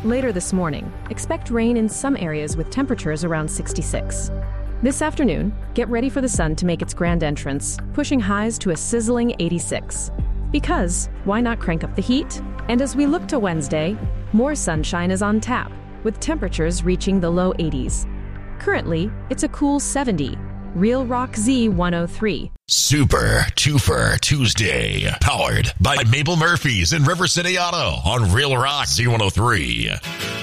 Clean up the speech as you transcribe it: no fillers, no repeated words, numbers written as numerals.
Later this morning, expect rain in some areas with temperatures around 66. This afternoon, get ready for the sun to make its grand entrance, pushing highs to a sizzling 86. Because, why not crank up the heat? And as we look to Wednesday, more sunshine is on tap, with temperatures reaching the low 80s. Currently, it's a cool 70. Real Rock Z 103. Super Twofer Tuesday, powered by Mabel Murphy's in River City Auto on Real Rock Z103.